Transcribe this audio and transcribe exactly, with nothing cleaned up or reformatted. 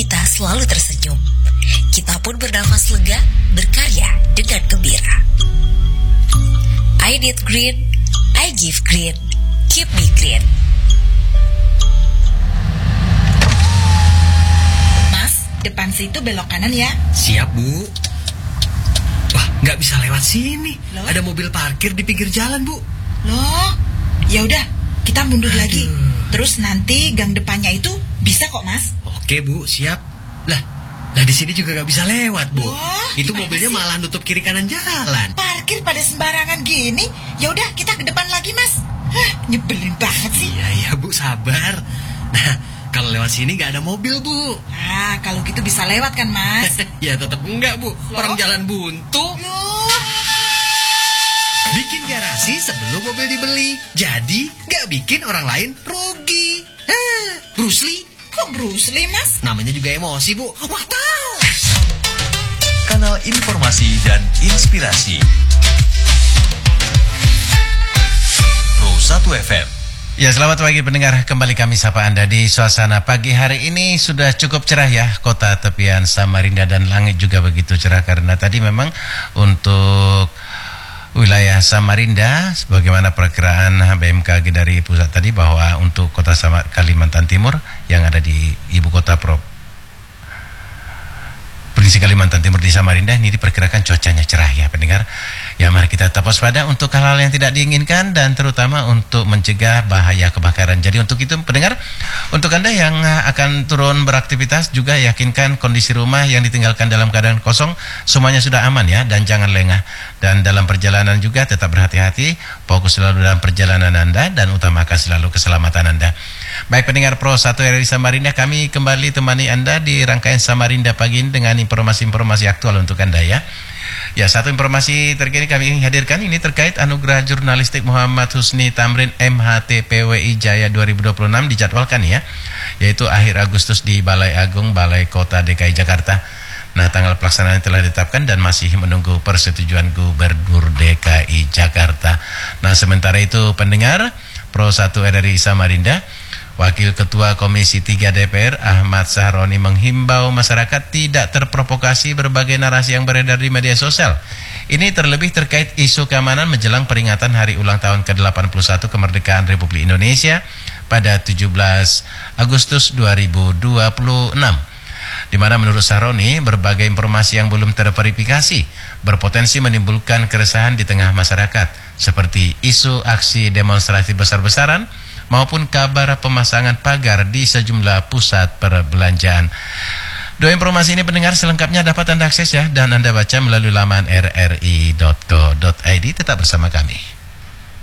kita selalu tersenyum. Kita pun bernafas lega, berkarya dengan gembira. I need green, I give green, keep me green. Mas, depan situ belok kanan ya. Siap, Bu. Wah, nggak bisa lewat sini. Loh? Ada mobil parkir di pinggir jalan, Bu. Loh, ya udah, kita mundur Aduh. lagi. Terus nanti gang depannya itu bisa kok, Mas. Oke, Bu, siap. Lah, lah di sini juga nggak bisa lewat, Bu. Wah, Itu gimana mobilnya sih? malah nutup kiri kanan jalan. Parkir pada sembarangan gini. Ya udah, kita ke depan lagi, Mas. Hah, nyebelin banget sih. Iya, iya, Bu, sabar. Nah, kalau lewat sini nggak ada mobil, Bu. Nah, kalau gitu bisa lewat kan, Mas? Ya tetap enggak, Bu. Orang jalan buntu. Loh, Bikin garasi sebelum mobil dibeli. Jadi nggak bikin orang lain rugi. Hah, Bruce Lee. kok Bruce Lee, Mas? Namanya juga emosi, Bu. Wah, tahu. Kanal informasi dan inspirasi Pro satu F M. Ya, selamat pagi pendengar, kembali kami sapa Anda di suasana pagi hari ini. Sudah cukup cerah ya, kota tepian Samarinda dan langit juga begitu cerah. Karena tadi memang untuk wilayah Samarinda, sebagaimana perkiraan B M K G dari pusat tadi, bahwa untuk kota Sama, Kalimantan Timur yang ada di ibu kota Pro Provinsi Kalimantan Timur di Samarinda, ini diperkirakan cuacanya cerah ya pendengar. Ya, mari kita tetap waspada untuk hal-hal yang tidak diinginkan dan terutama untuk mencegah bahaya kebakaran. Jadi untuk itu pendengar, untuk Anda yang akan turun beraktivitas juga yakinkan kondisi rumah yang ditinggalkan dalam keadaan kosong semuanya sudah aman ya, dan jangan lengah. Dan dalam perjalanan juga tetap berhati-hati, fokus selalu dalam perjalanan Anda dan utamakan selalu keselamatan Anda. Baik pendengar Pro satu R R I Samarinda, kami kembali temani Anda di rangkaian Samarinda pagi ini dengan informasi-informasi aktual untuk Anda ya. Ya, satu informasi terkini kami hadirkan ini terkait Anugerah Jurnalistik Muhammad Husni Tamrin M H T P W I Jaya dua ribu dua puluh enam dijadwalkan ya, yaitu akhir Agustus di Balai Agung Balai Kota D K I Jakarta. Nah, tanggal pelaksanaan telah ditetapkan dan masih menunggu persetujuan Gubernur D K I Jakarta. Nah, sementara itu pendengar Pro satu R R I Samarinda, Wakil Ketua Komisi tiga D P R Ahmad Sahroni menghimbau masyarakat tidak terprovokasi berbagai narasi yang beredar di media sosial. Ini terlebih terkait isu keamanan menjelang peringatan Hari Ulang Tahun ke delapan puluh satu Kemerdekaan Republik Indonesia pada tujuh belas Agustus dua ribu dua puluh enam. Di mana menurut Sahroni berbagai informasi yang belum terverifikasi berpotensi menimbulkan keresahan di tengah masyarakat, seperti isu aksi demonstrasi besar-besaran maupun kabar pemasangan pagar di sejumlah pusat perbelanjaan. Dua informasi ini pendengar selengkapnya dapat Anda akses ya, dan Anda baca melalui laman r r i dot co dot i d. Tetap bersama kami.